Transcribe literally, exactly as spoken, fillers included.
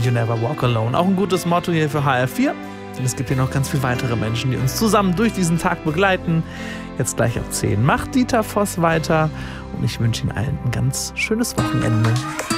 You Never Walk Alone. Auch ein gutes Motto hier für H R vier. Denn es gibt hier noch ganz viele weitere Menschen, die uns zusammen durch diesen Tag begleiten. Jetzt gleich ab zehn macht Dieter Voss weiter und ich wünsche Ihnen allen ein ganz schönes Wochenende.